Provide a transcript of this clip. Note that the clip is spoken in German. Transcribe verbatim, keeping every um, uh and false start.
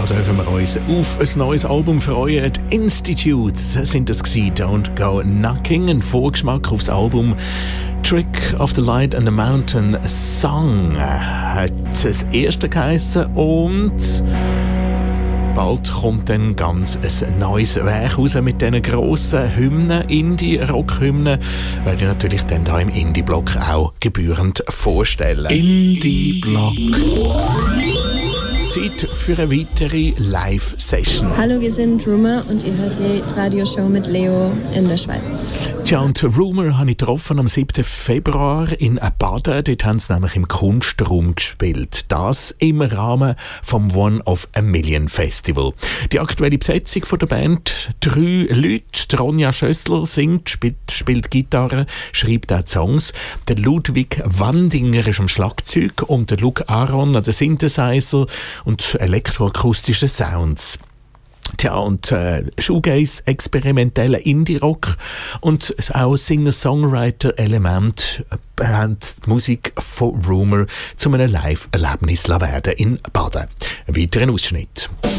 Da dürfen wir uns auf ein neues Album freuen. Die Institutes sind es gewesen, Don't Go Knocking. Ein Vorgeschmack aufs Album Trick of the Light and the Mountain Song hat das erste geheissen und bald kommt dann ganz ein neues Werk raus mit diesen grossen Hymnen, Indie-Rock-Hymnen, werde ich natürlich dann da im Indie-Block auch gebührend vorstellen. Indie-Block. Zeit für eine weitere Live-Session. Hallo, wir sind Rumour und ihr hört die Radioshow mit Leo in der Schweiz. Tja, und Rumour habe ich getroffen am siebten Februar in Baden. Dort haben sie nämlich im Kunstraum gespielt. Das im Rahmen vom One of a Million Festival. Die aktuelle Besetzung von der Band: drei Leute. Ronja Schössler singt, spielt, spielt Gitarre, schreibt auch Songs. Der Ludwig Wandinger ist am Schlagzeug und der Luke Aaron an den Synthesizer und elektroakustische Sounds. Tja, und äh, Shoegaze, experimenteller Indie-Rock und auch Singer-Songwriter-Element haben die Musik von Rumour zu einem Live-Erlebnis werden in Baden. Ein weiterer Ausschnitt.